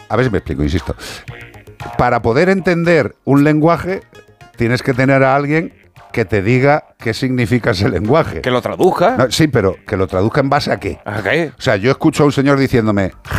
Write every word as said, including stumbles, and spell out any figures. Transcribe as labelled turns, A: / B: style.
A: a ver si me explico, insisto. Para poder entender un lenguaje, tienes que tener a alguien que te diga qué significa ese lenguaje.
B: Que lo traduzca.
A: No, sí, pero que lo traduzca en base a qué.
B: ¿A qué?
A: O sea, yo escucho a un señor diciéndome